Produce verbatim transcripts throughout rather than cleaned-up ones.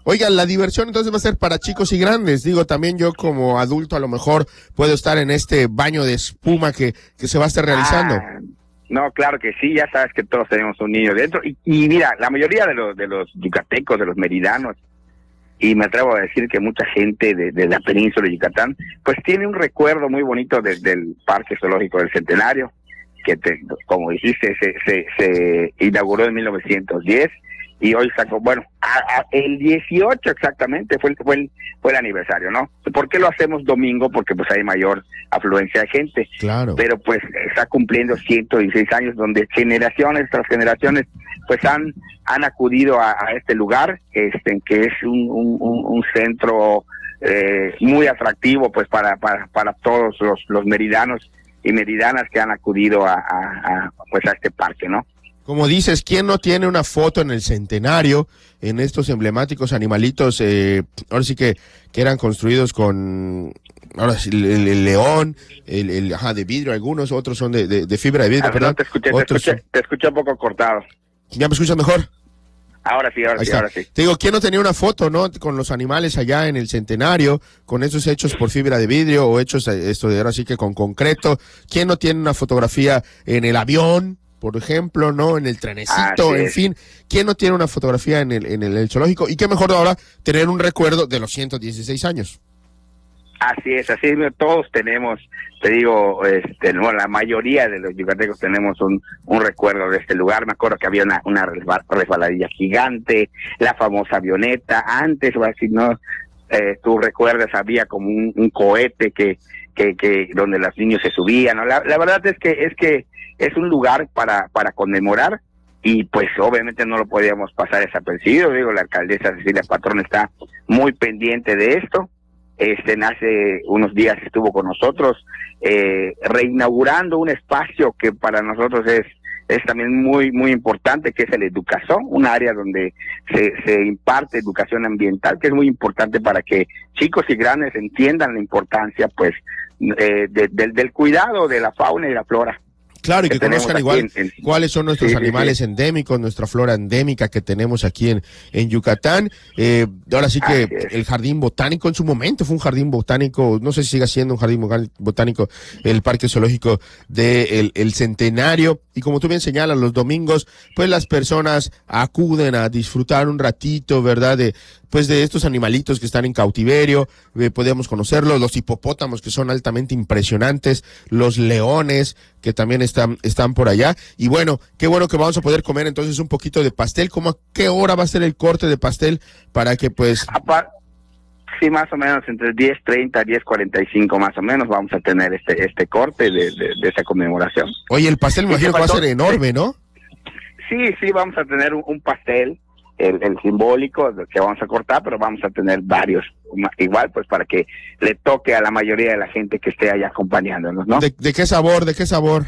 Oigan, la diversión entonces va a ser para chicos y grandes. Digo, también yo como adulto a lo mejor puedo estar en este baño de espuma que, que se va a estar realizando. Ah, no, claro que sí, ya sabes que todos tenemos un niño dentro. Y, y mira, la mayoría de los, de los yucatecos, de los meridanos, y me atrevo a decir que mucha gente de, de la península de Yucatán, pues tiene un recuerdo muy bonito de, del Parque Zoológico del Centenario, que te, como dijiste, se, se, se inauguró en mil novecientos diez, y hoy sacó, bueno, a, a, el dieciocho exactamente fue el, fue, el, fue el aniversario, ¿no? ¿Por qué lo hacemos domingo? Porque pues hay mayor afluencia de gente. Claro. Pero pues está cumpliendo ciento dieciséis años, donde generaciones tras generaciones pues han han acudido a, a este lugar, este que es un, un, un centro eh, muy atractivo pues para, para, para todos los, los meridanos y meridanas que han acudido a, a, a pues a este parque, ¿no? Como dices, ¿quién no tiene una foto en el Centenario, en estos emblemáticos animalitos, eh, ahora sí que, que eran construidos con, ahora sí, el, el, el león, el, el ajá, de vidrio, algunos, otros son de, de, de fibra de vidrio, ah, perdón. No, te escuché, otros te escuché, son... te escuché un poco cortado. ¿Ya me escuchas mejor? Ahora sí, ahora Ahí sí, está. ahora sí. Te digo, ¿quién no tenía una foto, no, con los animales allá en el Centenario, con esos hechos por fibra de vidrio o hechos, esto de ahora sí que con concreto? ¿Quién no tiene una fotografía en el avión, por ejemplo, no, en el trenecito, Así en es. fin? ¿Quién no tiene una fotografía en el, en el, el zoológico? Y qué mejor ahora tener un recuerdo de los ciento dieciséis años. Así es, así es, todos tenemos, te digo, este, no, la mayoría de los yucatecos tenemos un, un recuerdo de este lugar. Me acuerdo que había una, una resbaladilla gigante, la famosa avioneta, antes, o así, ¿no? Eh, tú recuerdas, había como un, un cohete que, que, que, donde los niños se subían, ¿no? La, la verdad es que, es que es un lugar para, para conmemorar, y pues obviamente no lo podíamos pasar desapercibido. Digo, la alcaldesa Cecilia Patrón está muy pendiente de esto. Este, hace unos días estuvo con nosotros, eh, reinaugurando un espacio que para nosotros es, es también muy, muy importante, que es el Educazón, un área donde se, se imparte educación ambiental, que es muy importante para que chicos y grandes entiendan la importancia, pues, eh, de, de, del cuidado de la fauna y la flora. Claro, y que, que conozcan igual en, en, cuáles son nuestros sí, animales sí, sí. endémicos, nuestra flora endémica que tenemos aquí en, en Yucatán. Eh, ahora sí que el jardín botánico en su momento fue un jardín botánico, no sé si sigue siendo un jardín botánico, el Parque Zoológico de el, el Centenario. Y como tú bien señalas, los domingos, pues las personas acuden a disfrutar un ratito, ¿verdad? De, pues de estos animalitos que están en cautiverio, eh, podemos conocerlos, los hipopótamos que son altamente impresionantes, los leones que también están, están por allá. Y bueno, qué bueno que vamos a poder comer entonces un poquito de pastel. ¿Cómo a qué hora va a ser el corte de pastel para que pues... Apar sí, más o menos entre diez treinta, diez cuarenta y cinco más o menos vamos a tener este este corte de, de, de esa conmemoración. Oye, el pastel me imagino que va a ser enorme, ¿no? Sí, sí, vamos a tener un, un pastel, el, el simbólico que vamos a cortar, pero vamos a tener varios, igual pues para que le toque a la mayoría de la gente que esté allá acompañándonos, ¿no? ¿De, de qué sabor, de qué sabor?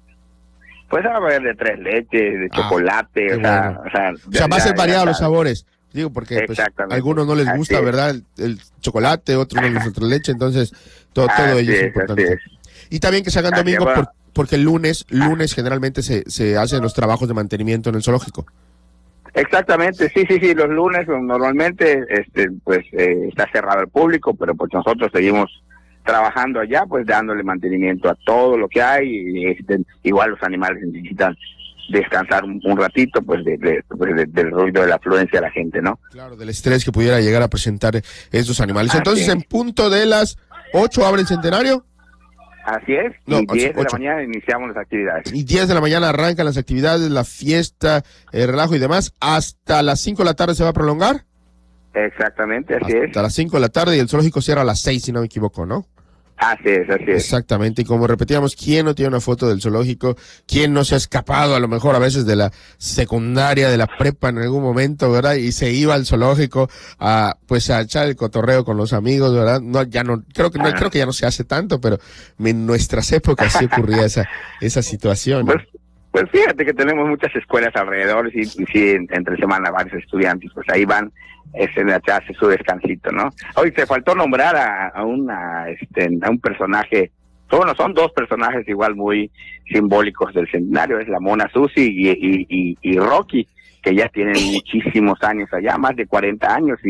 Pues va a haber de tres leches, de chocolate, ah, o, sea, bueno. o sea... O sea, va a ser variado los sabores. Digo, porque pues, a algunos no les gusta, así ¿verdad? El, el chocolate, otros no les gusta la leche, entonces todo, todo ello es, es importante. Es. Y también que se hagan domingo, bueno. por, porque el lunes, lunes generalmente se, se hacen los trabajos de mantenimiento en el zoológico. Exactamente, sí, sí, sí, los lunes normalmente este pues eh, está cerrado al público, pero pues nosotros seguimos trabajando allá, pues dándole mantenimiento a todo lo que hay, y este, igual los animales necesitan descansar un, un ratito, pues, de, de, de, del ruido de la afluencia de la gente, ¿no? Claro, del estrés que pudiera llegar a presentar estos animales. Entonces, en punto de las ocho abre el Centenario. Así es, no, y diez de la mañana iniciamos las actividades. Y diez de la mañana arrancan las actividades, la fiesta, el relajo y demás. ¿Hasta las cinco de la tarde se va a prolongar? Exactamente, así hasta es. Hasta las cinco de la tarde, y el zoológico cierra a las seis, si no me equivoco, ¿no? Así es, así es. Exactamente, y como repetíamos, ¿quién no tiene una foto del zoológico? ¿Quién no se ha escapado a lo mejor a veces de la secundaria, de la prepa en algún momento, verdad? Y se iba al zoológico a, pues, a echar el cotorreo con los amigos, ¿verdad? No, ya no, creo que no, ah. creo que ya no se hace tanto, pero en nuestras épocas sí ocurría esa, esa situación. Pues, pues fíjate que tenemos muchas escuelas alrededor, y, y sí, entre semana varios estudiantes, pues ahí van, este, a echarse su descansito, ¿no? Hoy te faltó nombrar a, a una, este, a un personaje, bueno, son dos personajes igual muy simbólicos del Centenario, es la Mona Susi y, y, y, y Rocky, que ya tienen muchísimos años allá, más de cuarenta años, y